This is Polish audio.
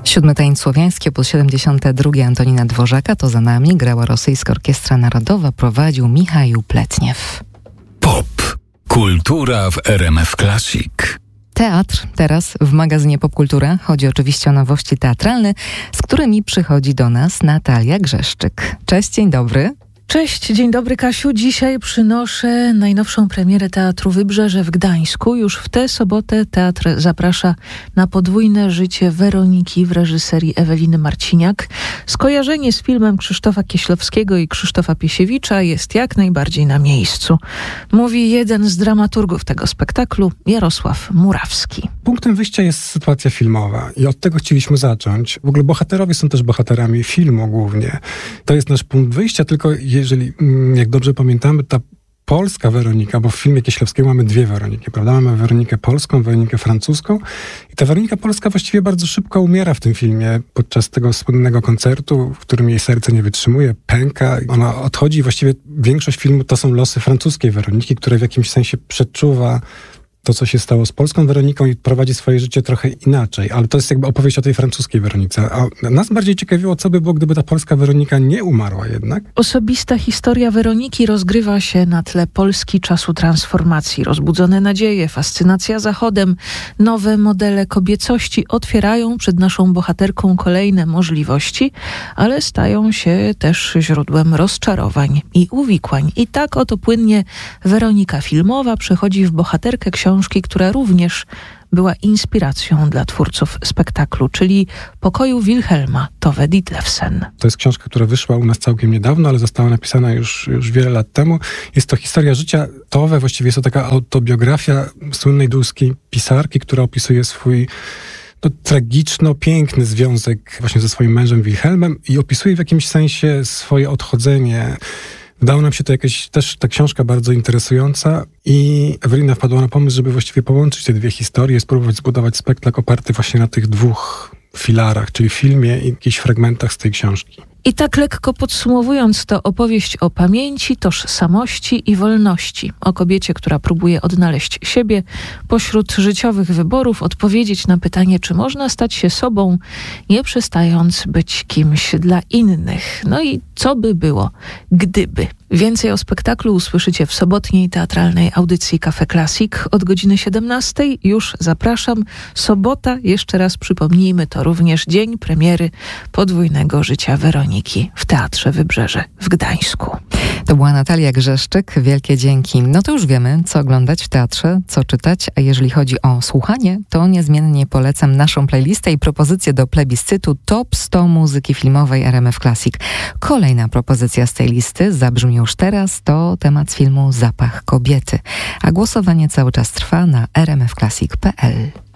7. tańc słowiański, opus 72. Antonina Dworzaka, to za nami. Grała Rosyjska Orkiestra Narodowa, prowadził Michał Pletniew. Pop. Kultura w RMF Classic. Teatr teraz w magazynie Popkultura. Chodzi oczywiście o nowości teatralne, z którymi przychodzi do nas Natalia Grzeszczyk. Cześć, dzień dobry. Cześć, dzień dobry Kasiu. Dzisiaj przynoszę najnowszą premierę Teatru Wybrzeże w Gdańsku. Już w tę sobotę teatr zaprasza na podwójne życie Weroniki w reżyserii Eweliny Marciniak. Skojarzenie z filmem Krzysztofa Kieślowskiego i Krzysztofa Piesiewicza jest jak najbardziej na miejscu. Mówi jeden z dramaturgów tego spektaklu, Jarosław Murawski. Punktem wyjścia jest sytuacja filmowa i od tego chcieliśmy zacząć. W ogóle bohaterowie są też bohaterami filmu głównie. To jest nasz punkt wyjścia, tylko jeżeli, jak dobrze pamiętamy, ta polska Weronika, bo w filmie Kieślowskiego mamy dwie Weroniki, prawda? Mamy Weronikę polską, Weronikę francuską i ta Weronika polska właściwie bardzo szybko umiera w tym filmie podczas tego słynnego koncertu, w którym jej serce nie wytrzymuje, pęka. Ona odchodzi i właściwie większość filmu to są losy francuskiej Weroniki, która w jakimś sensie przeczuwa to, co się stało z polską Weroniką i prowadzi swoje życie trochę inaczej. Ale to jest jakby opowieść o tej francuskiej Weronice. A nas bardziej ciekawiło, co by było, gdyby ta polska Weronika nie umarła jednak. Osobista historia Weroniki rozgrywa się na tle Polski czasu transformacji. Rozbudzone nadzieje, fascynacja Zachodem, nowe modele kobiecości otwierają przed naszą bohaterką kolejne możliwości, ale stają się też źródłem rozczarowań i uwikłań. I tak oto płynnie Weronika filmowa przechodzi w bohaterkę książki, która również była inspiracją dla twórców spektaklu, czyli Pokoju Wilhelma Tove Ditlevsen. To jest książka, która wyszła u nas całkiem niedawno, ale została napisana już wiele lat temu. Jest to historia życia Tove, właściwie jest to taka autobiografia słynnej duńskiej pisarki, która opisuje swój tragiczno-piękny związek właśnie ze swoim mężem Wilhelmem i opisuje w jakimś sensie swoje odchodzenie. Wydało nam się to też ta książka bardzo interesująca i Ewelina wpadła na pomysł, żeby właściwie połączyć te dwie historie, spróbować zbudować spektakl oparty właśnie na tych dwóch filarach, czyli filmie i jakichś fragmentach z tej książki. I tak lekko podsumowując, to opowieść o pamięci, tożsamości i wolności. O kobiecie, która próbuje odnaleźć siebie pośród życiowych wyborów, odpowiedzieć na pytanie, czy można stać się sobą, nie przestając być kimś dla innych. No i co by było, gdyby? Więcej o spektaklu usłyszycie w sobotniej teatralnej audycji Cafe Classic od godziny 17. Już zapraszam. Sobota, jeszcze raz przypomnijmy, to również dzień premiery podwójnego życia Weroniki w Teatrze Wybrzeże w Gdańsku. To była Natalia Grzeszczyk. Wielkie dzięki. No to już wiemy, co oglądać w teatrze, co czytać, a jeżeli chodzi o słuchanie, to niezmiennie polecam naszą playlistę i propozycję do plebiscytu Top 100 muzyki filmowej RMF Classic. Kolejna propozycja z tej listy zabrzmi już teraz, to temat z filmu Zapach kobiety. A głosowanie cały czas trwa na rmfclassic.pl.